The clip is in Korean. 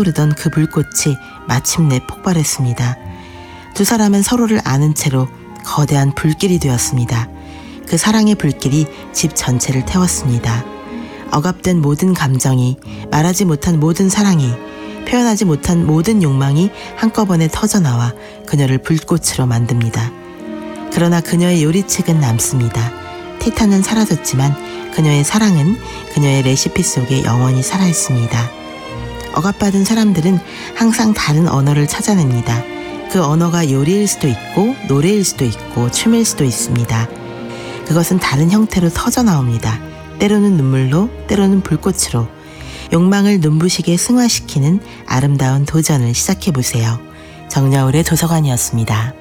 타오르던 그 불꽃이 마침내 폭발했습니다. 두 사람은 서로를 아는 채로 거대한 불길이 되었습니다. 그 사랑의 불길이 집 전체를 태웠습니다. 억압된 모든 감정이, 말하지 못한 모든 사랑이, 표현하지 못한 모든 욕망이 한꺼번에 터져나와 그녀를 불꽃으로 만듭니다. 그러나 그녀의 요리책은 남습니다. 티타는 사라졌지만 그녀의 사랑은 그녀의 레시피 속에 영원히 살아있습니다. 억압받은 사람들은 항상 다른 언어를 찾아냅니다. 그 언어가 요리일 수도 있고 노래일 수도 있고 춤일 수도 있습니다. 그것은 다른 형태로 터져나옵니다. 때로는 눈물로, 때로는 불꽃으로. 욕망을 눈부시게 승화시키는 아름다운 도전을 시작해보세요. 정여울의 도서관이었습니다.